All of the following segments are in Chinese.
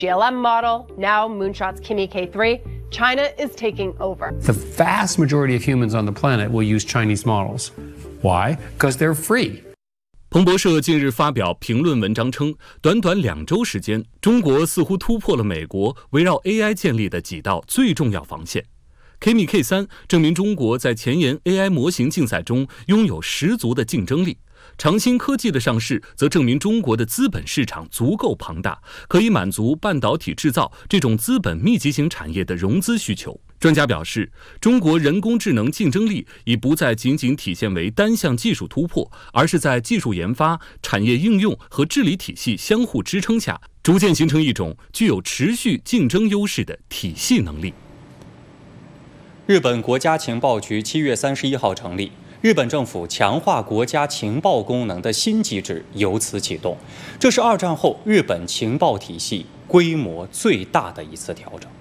GLM model, now Moonshot's Kimi K3, China is taking over. The vast majority of humans on the planet will use Chinese models. Why? Because they're free. 彭博社近日发表评论文章称，短短2周时间，中国似乎突破了美国围绕 AI 建立的几道最重要防线。Kimi K3 证明中国在前沿 AI 模型竞赛中拥有十足的竞争力。长兴科技的上市则证明中国的资本市场足够庞大，可以满足半导体制造这种资本密集型产业的融资需求。专家表示，中国人工智能竞争力已不再仅仅体现为单项技术突破，而是在技术研发、产业应用和治理体系相互支撑下，逐渐形成一种具有持续竞争优势的体系能力。 日本国家情报局7月31号成立。日本政府强化国家情报功能的新机制由此启动，这是2战后日本情报体系规模最大的一次调整。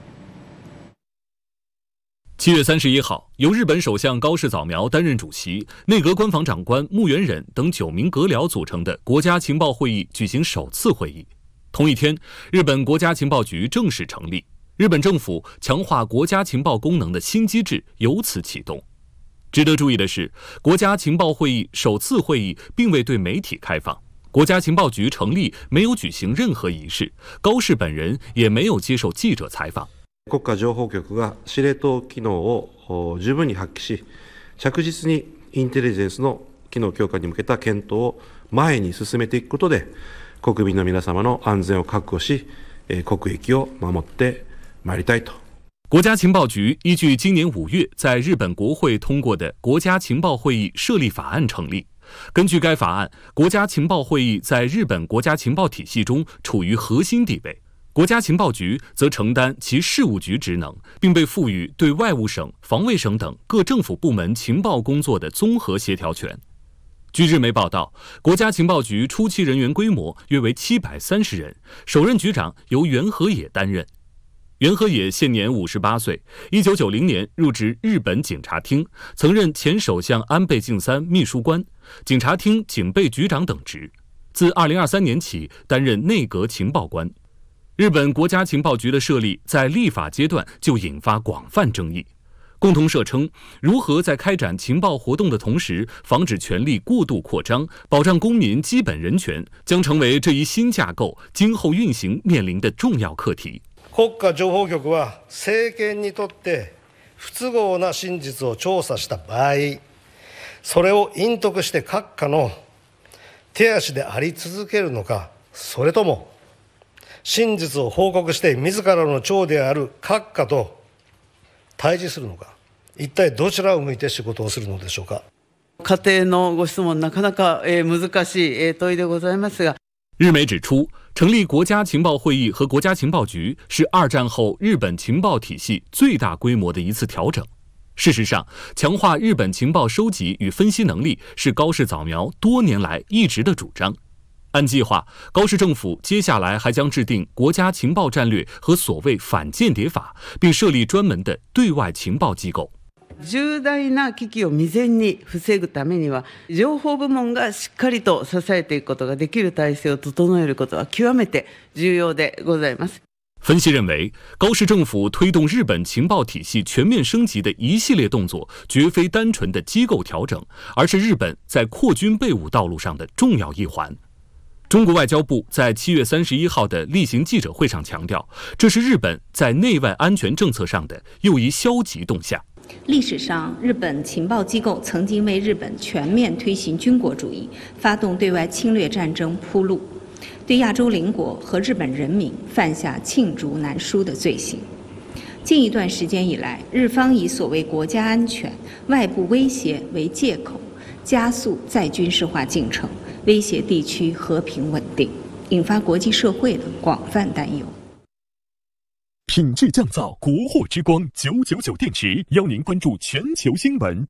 7月31号，由日本首相高市早苗担任主席，内阁官房长官木原忍等9名阁僚组成的国家情报会议举行首次会议。同一天，日本国家情报局正式成立，日本政府强化国家情报功能的新机制由此启动。值得注意的是，国家情报会议首次会议并未对媒体开放，国家情报局成立没有举行任何仪式，高市本人也没有接受記者采访。 国家情報局が司令塔機能を十分に発揮し、着実にインテリジェンスの機能強化に向けた検討を前に進めていくことで、国民の皆様の安全を確保し、国益を守ってまいりたいと。 国家情报局依据今年5月在日本国会通过的国家情报会议设立法案成立。根据该法案，国家情报会议在日本国家情报体系中处于核心地位，国家情报局则承担其事务局职能，并被赋予对外务省、防卫省等各政府部门情报工作的综合协调权。据日媒报道，国家情报局初期人员规模约为730人，首任局长由原和也担任。原和也现年58岁，1990年入职日本警察厅，曾任前首相安倍晋三秘书官、警察厅警备局长等职。自2023年起担任内阁情报官。日本国家情报局的设立在立法阶段就引发广泛争议。共同社称，如何在开展情报活动的同时防止权力过度扩张，保障公民基本人权，将成为这一新架构今后运行面临的重要課題。 国家情報局は政権にとって不都合な真実を調査した場合、それを隠匿して閣下の手足であり続けるのか、それとも真実を報告して自らの長である閣下と対峙するのか、一体どちらを向いて仕事をするのでしょうか。 家庭のご質問、なかなか難しい問いでございますが。 日媒指出，成立国家情报会议和国家情报局是2战后日本情报体系最大规模的一次调整。事实上，强化日本情报收集与分析能力是高市早苗多年来一直的主張。按计划，高市政府接下来还将制定国家情報戰略和所谓反間諜法，并设立专门的对外情報機構。 重大な危機を未然に防ぐためには、情報部門がしっかりと支えていくことができる体制を整えることは極めて重要でございます。 分析认为，高市政府推动日本情报体系全面升级的一系列动作，绝非单纯的机构调整，而是日本在扩军备武道路上的重要一环。中国外交部在7月31号的例行记者会上强调，这是日本在内外安全政策上的又一消极动向。 历史上，日本情报机构曾经为日本全面推行军国主义、发动对外侵略战争铺路，对亚洲邻国和日本人民犯下罄竹难书的罪行。近一段时间以来，日方以所谓国家安全、外部威胁为借口，加速再军事化进程，威胁地区和平稳定，引发国际社会的广泛担忧。 品质降噪，国货之光999电池邀您关注全球新闻。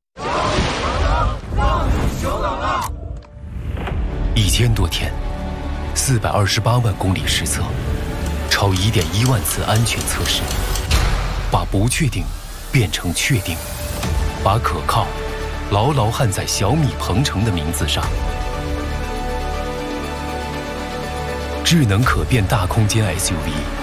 1000多天，428万公里实测，超1.1万次安全测试，把不确定变成确定，把可靠牢牢焊在小米鹏程的名字上。智能可变大空间 SUV。